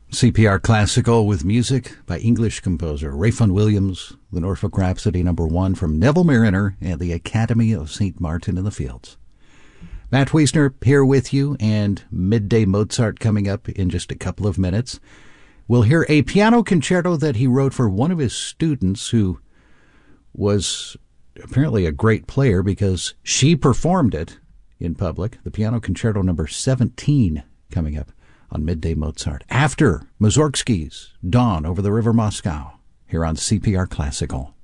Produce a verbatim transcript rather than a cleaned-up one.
C P R Classical with music by English composer Rayfun Williams, the Norfolk Rhapsody number one from Neville Mariner and the Academy of Saint Martin in the Fields. Matt Wiesner here with you, and Midday Mozart coming up in just a couple of minutes. We'll hear a piano concerto that he wrote for one of his students who was apparently a great player because she performed it in public. The piano concerto number seventeen coming up on Midday Mozart after Mussorgsky's Dawn over the River Moscow here on C P R Classical.